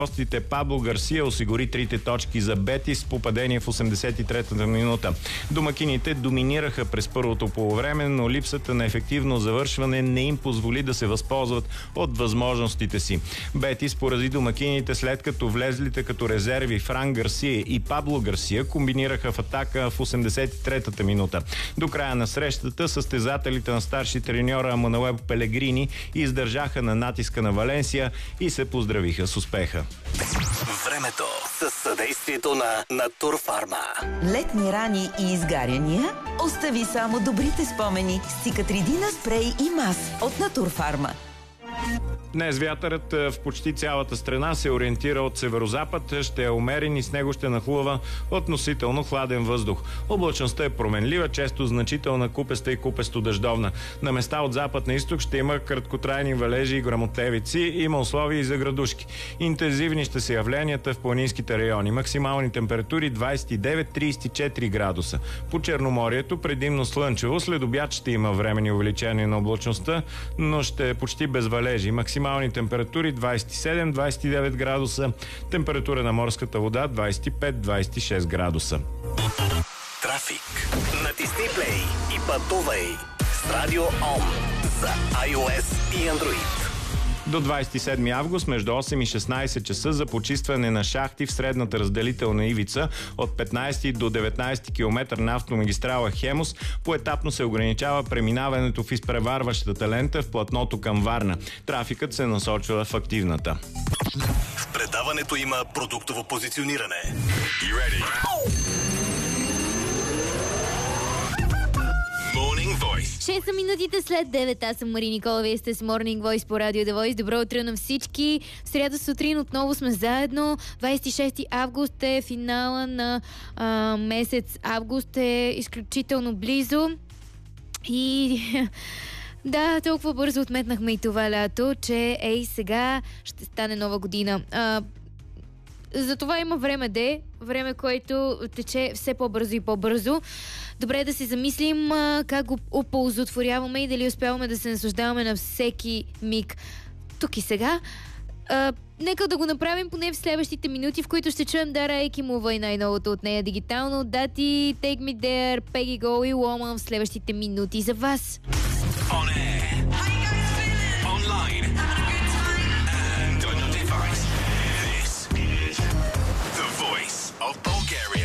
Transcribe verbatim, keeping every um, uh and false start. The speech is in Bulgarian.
Гостите Пабло Гарсия осигури трите точки за Бетис с попадение в осемдесет и третата минута. Домакините доминираха през първото полувреме, но липсата на ефективно завършване не им позволи да се възползват от възможностите си. Бетис порази домакините, след като влезлите като резерви Фран Гарсия и Пабло Гарсия комбинираха в атака в осемдесет и третата минута. До края на срещата състезателите на старши треньора Мануел Пелегрини издържаха на натиска на Валенсия и се поздравиха с успеха. Времето със съдействието на Натурфарма. Летни рани и изгаряния? Остави само добрите спомени с Цикатридина спрей и мас от Натурфарма. Днес вятърът в почти цялата страна се ориентира от северозапад, ще е умерен и с него ще нахлува относително хладен въздух. Облачността е променлива, често значителна, купеста и купесто-дъждовна. На места от запад на изток ще има краткотрайни валежи и гръмотевици, има условия и за градушки. Интензивни ще са явленията в планинските райони. Максимални температури двадесет и девет до тридесет и четири градуса. По Черноморието предимно слънчево, след обяд ще има временни увеличения на облачността, но ще е почти без валежи. Максимални температури двадесет и седем до двадесет и девет градуса, температура на морската вода двадесет и пет до двадесет и шест градуса. Трафик. Натисни плей и пътувай с Радио Ом за iOS и Android. До двадесет и седми август между осем и шестнадесет часа за почистване на шахти в средната разделителна ивица от петнадесети до деветнадесети километър на автомагистрала Хемус поетапно се ограничава преминаването в изпреварващата лента в платното към Варна. Трафикът се насочва в активната. В предаването има продуктово позициониране. шест са минутите след девет. Аз съм Мари Никола, вие сте с Morning Voice по Радио The Voice. Добро утро на всички. В сряда сутрин отново сме заедно. двадесет и шести август е финала на а, месец август. Е изключително близо. И да, толкова бързо отметнахме и това лято, че ей сега ще стане нова година. А, За това има време, де, време, което тече все по-бързо и по-бързо. Добре е да се замислим а, как го оползотворяваме и дали успяваме да се наслаждаваме на всеки миг тук и сега. А, нека да го направим поне в следващите минути, в които ще чуем Дара Екимова и най-новото от нея дигитално. Дати, Take Me There, Peggy Go и Woman в следващите минути за вас. О, не!